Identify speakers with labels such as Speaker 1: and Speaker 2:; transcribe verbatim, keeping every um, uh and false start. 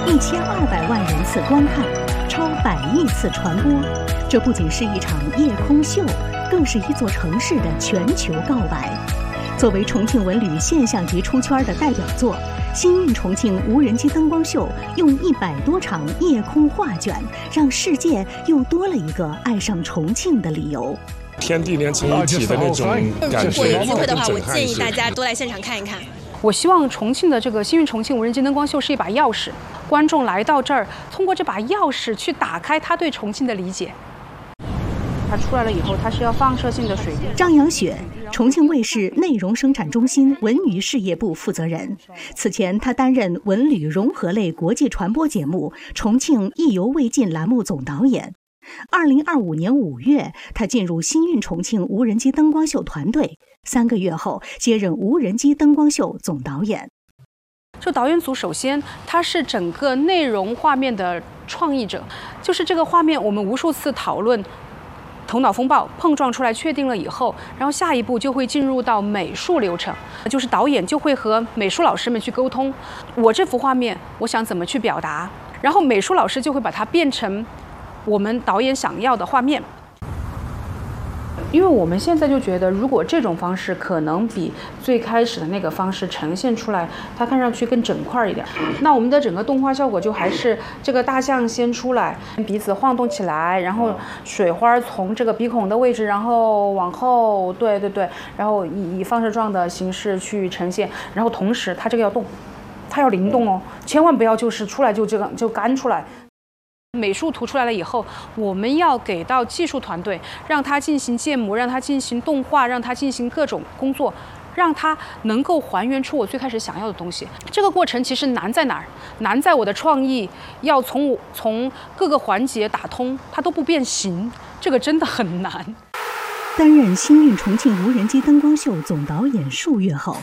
Speaker 1: 一千二百万人次观看，超百亿次传播。这不仅是一场夜空秀，更是一座城市的全球告白。作为重庆文旅现象级出圈的代表作，新运重庆无人机灯光秀用一百多场夜空画卷，让世界又多了一个爱上重庆的理由。
Speaker 2: 天地连成一体的那种感觉。
Speaker 3: 如果有机会的话，我建议大家多来现场看一看。
Speaker 4: 我希望重庆的这个新运重庆无人机灯光秀是一把钥匙，观众来到这儿，通过这把钥匙去打开他对重庆的理解。它出来了以后，它是要放射性的水滴。
Speaker 1: 张扬雪，重庆卫视内容生产中心文娱事业部负责人。此前，他担任文旅融合类国际传播节目《重庆意犹未尽》栏目总导演。二零二五年五月，他进入新运重庆无人机灯光秀团队。三个月后，接任无人机灯光秀总导演。
Speaker 4: 就导演组，首先他是整个内容画面的创意者，就是这个画面，我们无数次讨论。头脑风暴碰撞出来，确定了以后，然后下一步就会进入到美术流程，就是导演就会和美术老师们去沟通，我这幅画面我想怎么去表达，然后美术老师就会把它变成我们导演想要的画面。因为我们现在就觉得，如果这种方式可能比最开始的那个方式呈现出来，它看上去更整块一点，那我们的整个动画效果就还是这个大象先出来，鼻子晃动起来，然后水花从这个鼻孔的位置，然后往后，对对对，然后以以放射状的形式去呈现，然后同时它这个要动，它要灵动哦，千万不要就是出来就这个就干出来。美术图出来了以后，我们要给到技术团队，让他进行建模，让他进行动画，让他进行各种工作，让他能够还原出我最开始想要的东西。这个过程其实难在哪儿？难在我的创意要从我从各个环节打通，它都不变形，这个真的很难。
Speaker 1: 担任新运重庆无人机灯光秀总导演数月后，